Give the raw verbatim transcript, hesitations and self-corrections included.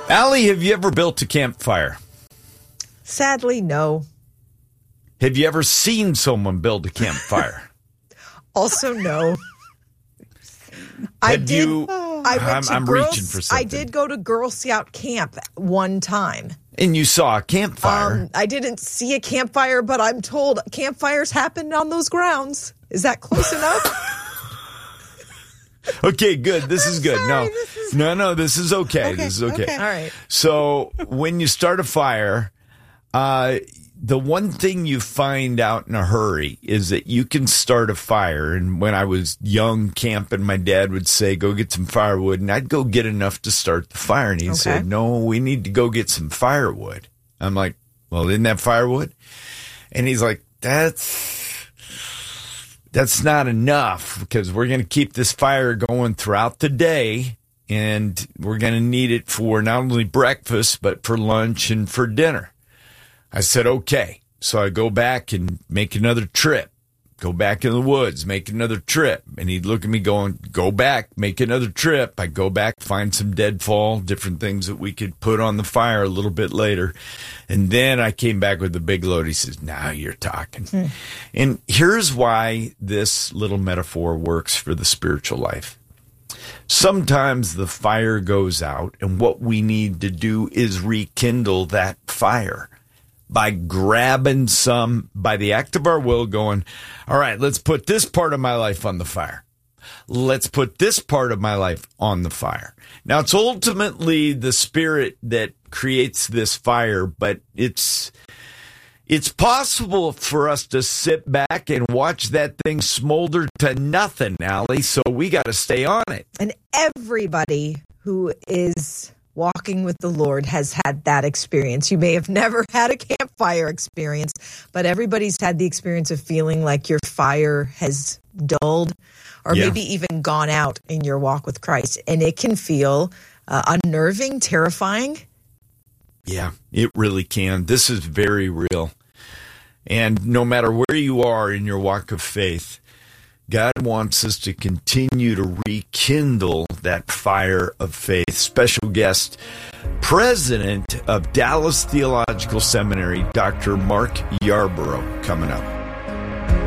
Allie, have you ever built a campfire? Sadly, no. Have you ever seen someone build a campfire? Also, no. I Have did. you? I went I'm, to I'm Girl, reaching for something. I did go to Girl Scout camp one time. And you saw a campfire. Um, I didn't see a campfire, but I'm told campfires happened on those grounds. Is that close enough? Okay, good. This I'm is good. sorry, no, this is- no, no. This is okay. Okay, This is okay. okay. All right. So when you start a fire, uh, the one thing you find out in a hurry is that you can start a fire. And when I was young camping, my dad would say, "Go get some firewood," and I'd go get enough to start the fire. And he Okay. said, "No, we need to go get some firewood." I'm like, "Well, isn't that firewood?" And he's like, "That's." That's not enough because we're going to keep this fire going throughout the day, and we're going to need it for not only breakfast, but for lunch and for dinner. I said, okay. So I go back and make another trip, go back in the woods, make another trip. And he'd look at me going, go back, make another trip. I go back, find some deadfall, different things that we could put on the fire a little bit later. And then I came back with the big load. He says, now you're talking. Hmm. And here's why this little metaphor works for the spiritual life. Sometimes the fire goes out, and what we need to do is rekindle that fire by grabbing some, by the act of our will, going, all right, let's put this part of my life on the fire. Let's put this part of my life on the fire. Now, it's ultimately the Spirit that creates this fire, but it's it's possible for us to sit back and watch that thing smolder to nothing, Allie, so we got to stay on it. And everybody who is walking with the Lord has had that experience. You may have never had a campfire experience, but everybody's had the experience of feeling like your fire has dulled or yeah. maybe even gone out in your walk with Christ. And it can feel uh, unnerving, terrifying. Yeah, it really can. This is very real. And no matter where you are in your walk of faith, God wants us to continue to rekindle that fire of faith. Special guest, President of Dallas Theological Seminary, Doctor Mark Yarborough, coming up.